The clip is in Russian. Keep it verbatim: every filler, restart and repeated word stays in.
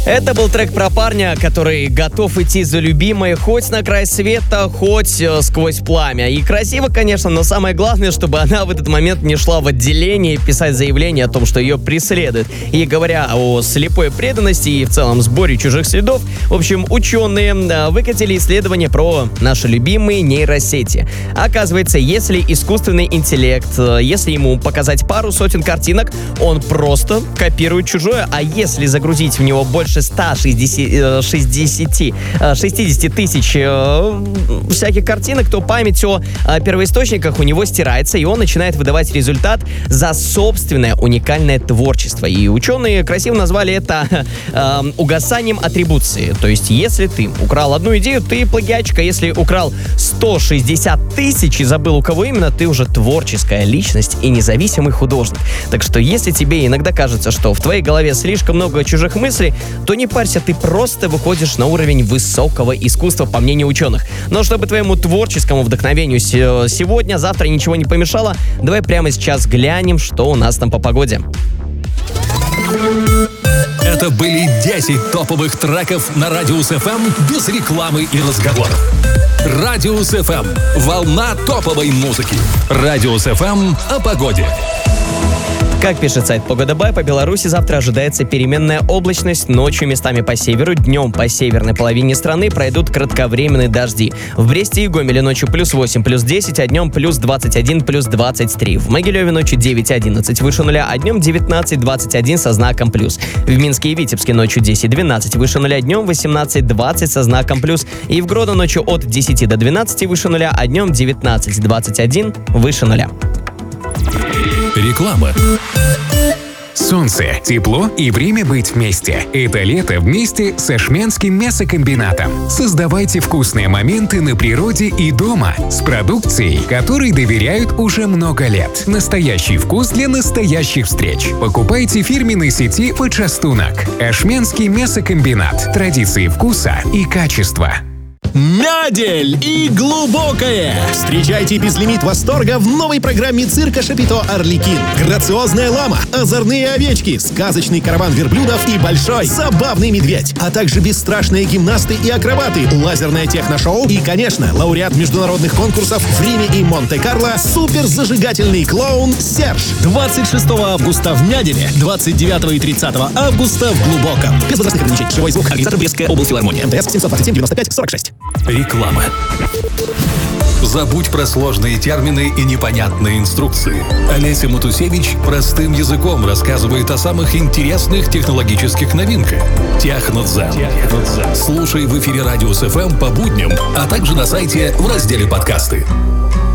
Это был трек про парня, который готов идти за любимой хоть на край света, хоть э, сквозь пламя. И красиво, конечно, но самое главное, чтобы она в этот момент не шла в отделение писать заявление о том, что ее преследуют. И говоря о слепой преданности и в целом сборе чужих следов, в общем, ученые э, выкатили исследование про наши любимые нейросети. Оказывается, если искусственный интеллект, э, если ему показать пару сотен картинок, он просто копирует чужое, а если загрузить в него больше сто шестьдесят, шестьдесят тысяч э, всяких картинок, то память о э, первоисточниках у него стирается, и он начинает выдавать результат за собственное уникальное творчество. И ученые красиво назвали это э, угасанием атрибуции. То есть, если ты украл одну идею, ты плагиатчик, а если украл сто шестьдесят тысяч и забыл, у кого именно, ты уже творческая личность и независимый художник. Так что, если тебе иногда кажется, что в твоей голове слишком много чужих мыслей, то не парься, ты просто выходишь на уровень высокого искусства, по мнению ученых. Но чтобы твоему творческому вдохновению сегодня, завтра ничего не помешало, давай прямо сейчас глянем, что у нас там по погоде. Это были десять топовых треков на Радиус эф эм без рекламы и разговоров. Радиус эф эм. Волна топовой музыки. Радиус эф эм о погоде. Как пишет сайт Погода.бай, по Беларуси завтра ожидается переменная облачность, ночью местами по северу, днем по северной половине страны пройдут кратковременные дожди. В Бресте и Гомеле ночью плюс восемь, плюс десять, а днем плюс двадцать один, плюс двадцать три. В Могилеве ночью девять одиннадцать выше нуля, а днем девятнадцать двадцать один со знаком плюс. В Минске и Витебске ночью десять двенадцать выше нуля, днем восемнадцать двадцать со знаком плюс. И в Гродно ночью от десяти до двенадцати выше нуля, а днем девятнадцать двадцать один выше нуля. Реклама. Солнце, тепло и время быть вместе. Это лето вместе с Ашмянским мясокомбинатом. Создавайте вкусные моменты на природе и дома с продукцией, которой доверяют уже много лет. Настоящий вкус для настоящих встреч. Покупайте фирменной сети «Почастунок». Ашмянский мясокомбинат. Традиции вкуса и качества. Мядель и глубокое. Встречайте безлимит восторга в новой программе цирка Шапито «Арлекин». Грациозная лама, озорные овечки, сказочный караван верблюдов и большой забавный медведь, а также бесстрашные гимнасты и акробаты, лазерное техношоу и, конечно, лауреат международных конкурсов в Риме и Монте-Карло, суперзажигательный клоун Серж. двадцать шестого августа в Мяделе, двадцать девятого и тридцатого августа в Глубоком. Без возрастных ограничений. Живой звук. Организатор Брестская облфилармония. МТС семь двадцать семь девяносто пять сорок шесть. Реклама. Забудь про сложные термины и непонятные инструкции. Олеся Матусевич простым языком рассказывает о самых интересных технологических новинках. Технодзен. Слушай в эфире Радиус эф эм по будням, а также на сайте в разделе подкасты.